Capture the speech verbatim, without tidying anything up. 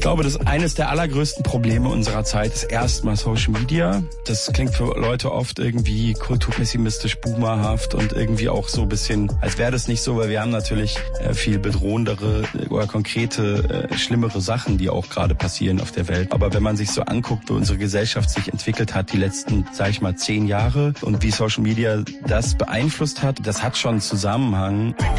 glaube, das ist eines der allergrößten Probleme unserer Zeit ist erstmal Social Media. Das klingt für Leute oft irgendwie kulturpessimistisch, boomerhaft und irgendwie auch so ein bisschen, als wäre das nicht so, weil wir haben natürlich äh, viel bedrohendere oder konkrete, äh, schlimmere Sachen, die auch gerade passieren auf der Welt. Aber wenn man sich so anguckt, wie unsere Gesellschaft sich entwickelt hat, die letzten, sag ich mal, zehn Jahre und wie Social Media das beeinflusst hat, das hat schon einen Zusammenhang.